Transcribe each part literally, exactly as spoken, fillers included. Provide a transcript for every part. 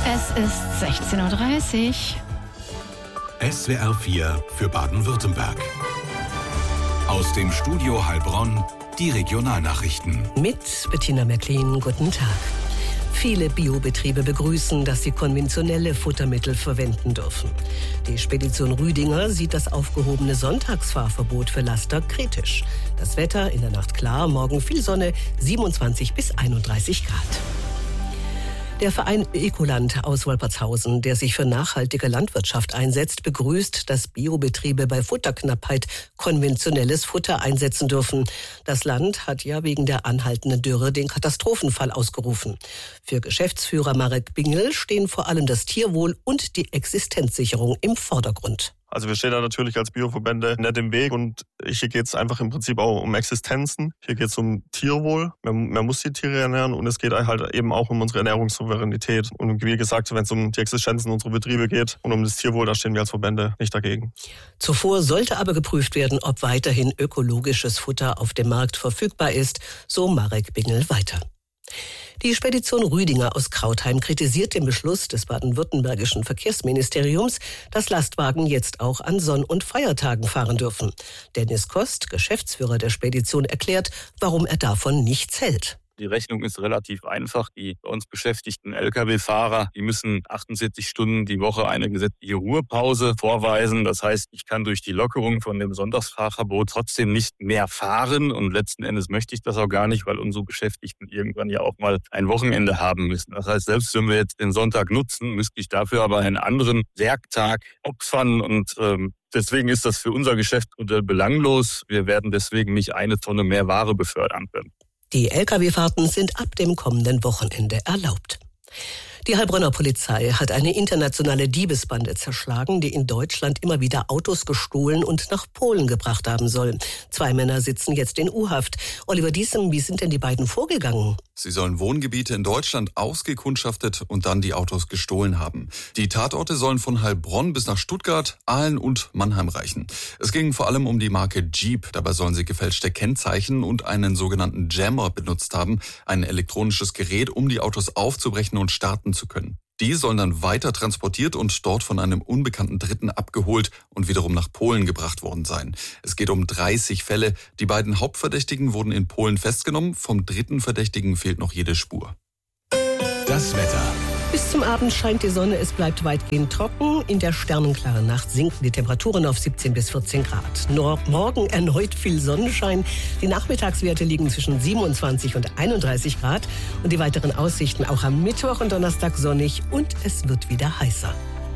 Es ist sechzehn Uhr dreißig. S W R vier für Baden-Württemberg. Aus dem Studio Heilbronn die Regionalnachrichten. Mit Bettina Märklin, guten Tag. Viele Biobetriebe begrüßen, dass sie konventionelle Futtermittel verwenden dürfen. Die Spedition Rüdinger sieht das aufgehobene Sonntagsfahrverbot für Laster kritisch. Das Wetter in der Nacht klar, morgen viel Sonne, siebenundzwanzig bis einunddreißig Grad. Der Verein Ökoland aus Wolpertshausen, der sich für nachhaltige Landwirtschaft einsetzt, begrüßt, dass Biobetriebe bei Futterknappheit konventionelles Futter einsetzen dürfen. Das Land hat ja wegen der anhaltenden Dürre den Katastrophenfall ausgerufen. Für Geschäftsführer Marek Bingel stehen vor allem das Tierwohl und die Existenzsicherung im Vordergrund. Also wir stehen da natürlich als Bioverbände nicht im Weg und hier geht es einfach im Prinzip auch um Existenzen. Hier geht es um Tierwohl. Man, man muss die Tiere ernähren und es geht halt eben auch um unsere Ernährungssouveränität. Und wie gesagt, wenn es um die Existenzen unserer Betriebe geht und um das Tierwohl, da stehen wir als Verbände nicht dagegen. Zuvor sollte aber geprüft werden, ob weiterhin ökologisches Futter auf dem Markt verfügbar ist, so Marek Bingel weiter. Die Spedition Rüdinger aus Krautheim kritisiert den Beschluss des baden-württembergischen Verkehrsministeriums, dass Lastwagen jetzt auch an Sonn- und Feiertagen fahren dürfen. Dennis Kost, Geschäftsführer der Spedition, erklärt, warum er davon nichts hält. Die Rechnung ist relativ einfach. Die bei uns beschäftigten L K W-Fahrer, die müssen achtundsiebzig Stunden die Woche eine gesetzliche Ruhepause vorweisen. Das heißt, ich kann durch die Lockerung von dem Sonntagsfahrverbot trotzdem nicht mehr fahren. Und letzten Endes möchte ich das auch gar nicht, weil unsere Beschäftigten irgendwann ja auch mal ein Wochenende haben müssen. Das heißt, selbst wenn wir jetzt den Sonntag nutzen, müsste ich dafür aber einen anderen Werktag opfern. Und ähm, deswegen ist das für unser Geschäftsmodell belanglos. Wir werden deswegen nicht eine Tonne mehr Ware befördern können. Die L K W-Fahrten sind ab dem kommenden Wochenende erlaubt. Die Heilbronner Polizei hat eine internationale Diebesbande zerschlagen, die in Deutschland immer wieder Autos gestohlen und nach Polen gebracht haben soll. Zwei Männer sitzen jetzt in U-Haft. Oliver Diesem, wie sind denn die beiden vorgegangen? Sie sollen Wohngebiete in Deutschland ausgekundschaftet und dann die Autos gestohlen haben. Die Tatorte sollen von Heilbronn bis nach Stuttgart, Aalen und Mannheim reichen. Es ging vor allem um die Marke Jeep. Dabei sollen sie gefälschte Kennzeichen und einen sogenannten Jammer benutzt haben, ein elektronisches Gerät, um die Autos aufzubrechen und starten zu können. Die sollen dann weiter transportiert und dort von einem unbekannten Dritten abgeholt und wiederum nach Polen gebracht worden sein. Es geht um dreißig Fälle. Die beiden Hauptverdächtigen wurden in Polen festgenommen. Vom dritten Verdächtigen fehlt noch jede Spur. Das Wetter. Bis zum Abend scheint die Sonne, es bleibt weitgehend trocken. In der sternenklaren Nacht sinken die Temperaturen auf siebzehn bis vierzehn Grad. Nur morgen erneut viel Sonnenschein. Die Nachmittagswerte liegen zwischen siebenundzwanzig und einunddreißig Grad. Und die weiteren Aussichten auch am Mittwoch und Donnerstag sonnig und es wird wieder heißer.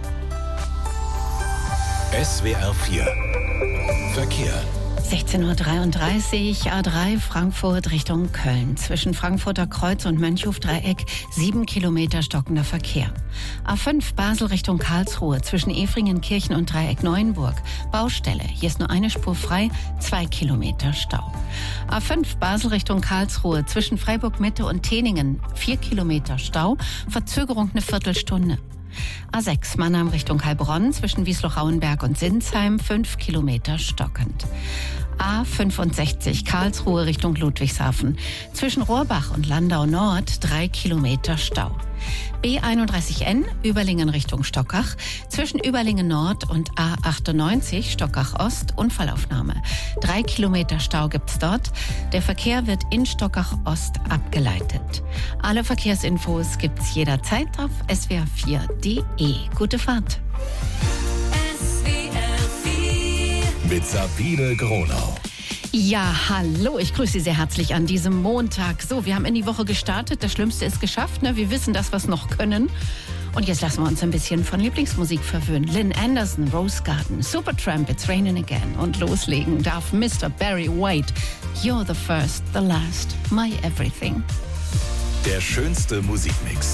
S W R vier Verkehr. sechzehn Uhr dreiunddreißig, A drei Frankfurt Richtung Köln. Zwischen Frankfurter Kreuz und Mönchhof-Dreieck sieben Kilometer stockender Verkehr. A fünf Basel Richtung Karlsruhe zwischen Efringenkirchen und Dreieck Neuenburg. Baustelle. Hier ist nur eine Spur frei, zwei Kilometer Stau. A fünf Basel Richtung Karlsruhe zwischen Freiburg Mitte und Teningen vier Kilometer Stau. Verzögerung eine Viertelstunde. A sechs Mannheim Richtung Heilbronn zwischen Wiesloch-Rauenberg und Sinsheim fünf Kilometer stockend. A fünfundsechzig Karlsruhe Richtung Ludwigshafen zwischen Rohrbach und Landau Nord drei Kilometer Stau. B einunddreißig N Überlingen Richtung Stockach zwischen Überlingen Nord und A achtundneunzig Stockach Ost Unfallaufnahme. Drei Kilometer Stau gibt's dort. Der Verkehr wird in Stockach Ost abgeleitet. Alle Verkehrsinfos gibt's jederzeit auf S W R vier punkt de. Gute Fahrt. S W R vier Mit Sabine Gronau. Ja, hallo, ich grüße Sie sehr herzlich an diesem Montag. So, wir haben in die Woche gestartet, das Schlimmste ist geschafft, ne? Wir wissen, dass wir es noch können. Und jetzt lassen wir uns ein bisschen von Lieblingsmusik verwöhnen. Lynn Anderson, Rose Garden, Supertramp, It's Raining Again. Und loslegen darf Mister Barry White. You're the first, the last, my everything. Der schönste Musikmix.